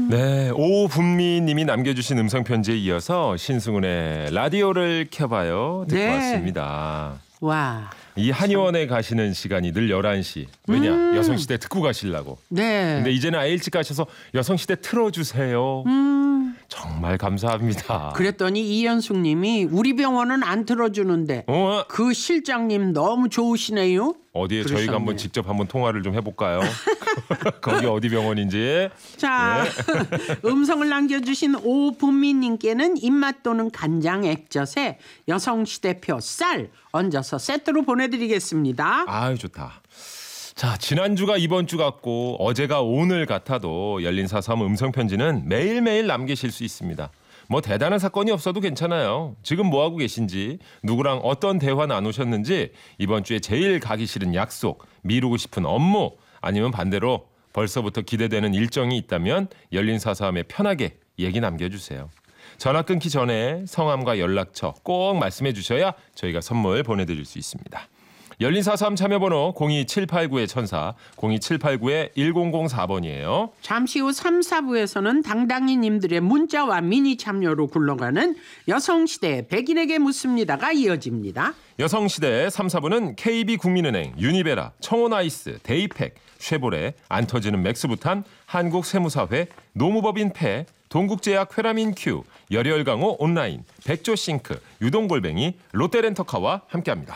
네, 오분미님이 남겨주신 음성편지에 이어서 신승훈의 라디오를 켜봐요 듣고 네. 왔습니다. 와. 이 한의원에 가시는 시간이 늘 11시. 왜냐? 여성시대 듣고 가시려고. 네. 근데 이제는 아예 일찍 가셔서 여성시대 틀어주세요. 정말 감사합니다. 그랬더니 이현숙 님이 우리 병원은 안 틀어주는데 그 실장님 너무 좋으시네요. 어디에 그러셨네. 저희가 한번 직접 한번 통화를 좀 해볼까요? 거기 어디 병원인지. 자, 음성을 남겨주신 오분미님께는 입맛 도는 간장 액젓에 여성시대표 쌀 얹어서 세트로 보내드리겠습니다. 아유 좋다. 자, 지난주가 이번 주 같고 어제가 오늘 같아도 열린사삼 음성편지는 매일매일 남기실 수 있습니다. 뭐 대단한 사건이 없어도 괜찮아요. 지금 뭐하고 계신지, 누구랑 어떤 대화 나누셨는지, 이번 주에 제일 가기 싫은 약속, 미루고 싶은 업무, 아니면 반대로 벌써부터 기대되는 일정이 있다면 열린사삼에 편하게 얘기 남겨주세요. 전화 끊기 전에 성함과 연락처 꼭 말씀해 주셔야 저희가 선물 보내드릴 수 있습니다. 열린사삼 참여번호 02789-1004, 02789-1004번이에요. 잠시 후 3, 4부에서는 당당히님들의 문자와 미니 참여로 굴러가는 여성시대 백인에게 묻습니다가 이어집니다. 여성시대 3, 4부는 KB국민은행, 유니베라, 청호나이스, 데이팩, 쉐보레, 안터지는 맥스부탄, 한국세무사회, 노무법인패, 동국제약 쾌라민큐, 열혈강호 온라인, 백조싱크, 유동골뱅이, 롯데렌터카와 함께합니다.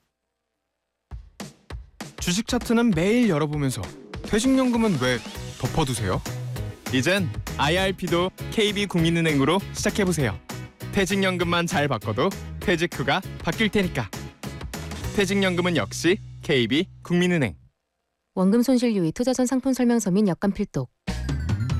주식 차트는 매일 열어보면서 퇴직연금은 왜 덮어두세요? 이젠 IRP도 KB국민은행으로 시작해보세요. 퇴직연금만 잘 바꿔도 퇴직 후가 바뀔 테니까. 퇴직연금은 역시 KB국민은행. 원금 손실 유의 투자전 상품 설명서 및 약관 필독.